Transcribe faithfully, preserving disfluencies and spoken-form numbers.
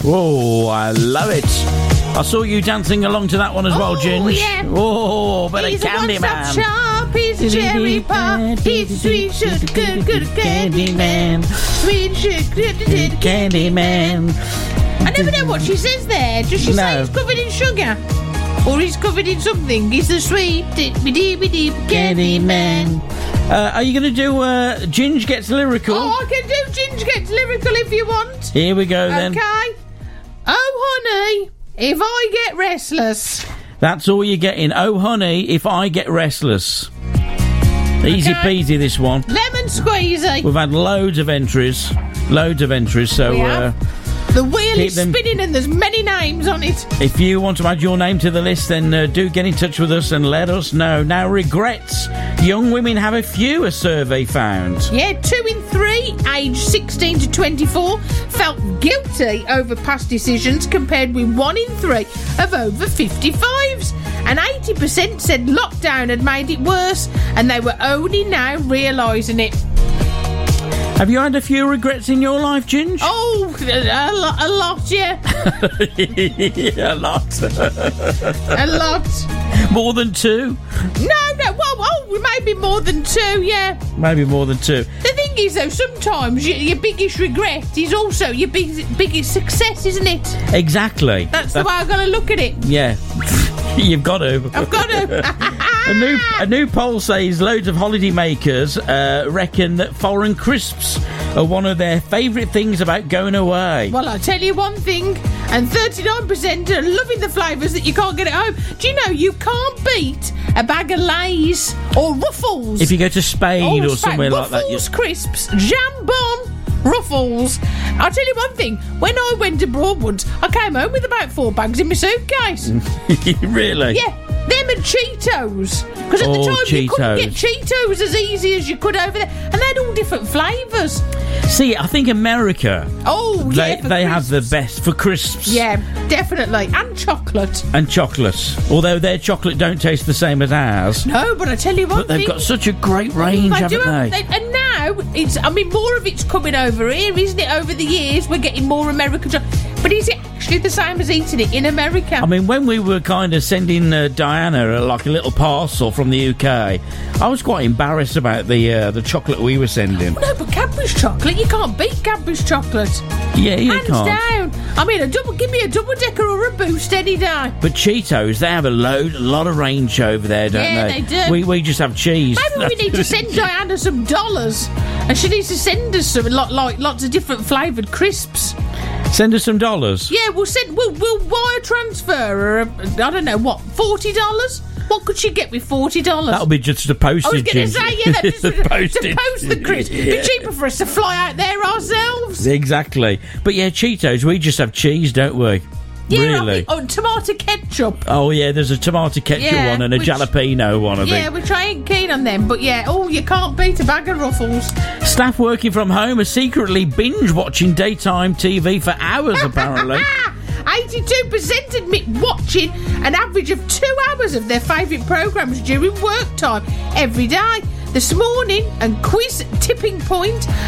Oh, I love it. I saw you dancing along to that one as oh, well, Ginge. Yeah. Oh, but he's a candy a man. He's a one-stop shop. He's a cherry pop. He's a sweet sugar, good, good candy man. Sweet sugar, good, good candy man. I never know what she says there. Does she No. say he's covered in sugar? Or he's covered in something? He's the sweet dee-dee-dee-dee candy man. Uh, are you going to do uh, Ginge Gets Lyrical? Oh, I can do Ginge Gets Lyrical if you want. Here we go then. Okay. Oh, honey, if I get restless. That's all you're getting. Oh, honey, if I get restless. Easy Okay. peasy, this one. Lemon squeezy. We've had loads of entries. Loads of entries, so... We Uh, have. The wheel keep is them- spinning and there's many names on it. if you want to add your name to the list, then uh, do get in touch with us and let us know. Now, regrets. Young women have a few, a survey found. Yeah, two in three, aged sixteen to twenty-four, felt guilty over past decisions compared with one in three of over fifty-fives. And eighty percent said lockdown had made it worse and they were only now realising it. Have you had a few regrets in your life, Ginge? Oh, a, lo- a lot, yeah. yeah, a lot. A lot. More than two? No, no, well, oh, maybe more than two, yeah. Maybe more than two. The thing is, though, sometimes your, your biggest regret is also your big, biggest success, isn't it? Exactly. That's, the way I've got to look at it. Yeah. You've got to. I've got to. A new a new poll says loads of holiday makers uh, reckon that foreign crisps are one of their favourite things about going away. Well, I'll tell you one thing, and thirty-nine percent are loving the flavours that you can't get at home. Do you know you can't beat a bag of Lay's or Ruffles? If you go to Spain Oh, or Spain, somewhere like that, you... Ruffles crisps, jambon, Ruffles. I'll tell you one thing, when I went abroad once, I came home with about four bags in my suitcase. Really? Yeah. Them and Cheetos. Because at Oh, the time you couldn't Cheetos. get Cheetos as easy as you could over there. And they had all different flavours. See, I think America, Oh, they yeah. for they have the crisps. best for crisps. Yeah, definitely. And chocolate. And chocolates. Although their chocolate don't taste the same as ours. No, but I tell you one But they've thing. got such a great range, They haven't do have- they? they- And now, it's. I mean, more of it's coming over here, isn't it? Over the years, we're getting more American chocolate. But is it actually the same as eating it in America? I mean, when we were kind of sending uh, Diana uh, like a little parcel from the U K, I was quite embarrassed about the uh, the chocolate we were sending. No, but Cadbury's chocolate, you can't beat Cadbury's chocolate. Yeah, you Hands can't. down. I mean, a double. Give me a double decker or a boost any day. But Cheetos, they have a load, a lot of range over there, don't Yeah, they? they do. We we just have cheese. Maybe we need to send Diana some dollars, and she needs to send us some lot like lots of different flavoured crisps. Send us some dollars. Yeah, we'll send. We'll, we'll wire transfer her. A, I don't know what. Forty dollars. What could she get with forty dollars? That'll be just the postage. I was going to say, yeah, that's the just to postage. post the crisps. It'd be cheaper for us to fly out there ourselves. Exactly. But yeah, Cheetos, we just have cheese, don't we? Yeah, really? I think, oh, tomato ketchup. Oh yeah, there's a tomato ketchup Yeah, one and a which- jalapeno one, I Yeah, think. which I ain't keen on them, but yeah, oh, you can't beat a bag of Ruffles. Staff working from home are secretly binge watching daytime T V for hours, apparently. eighty-two percent admit watching an average of two hours of their favourite programmes during work time every day. This morning, and quiz tipping point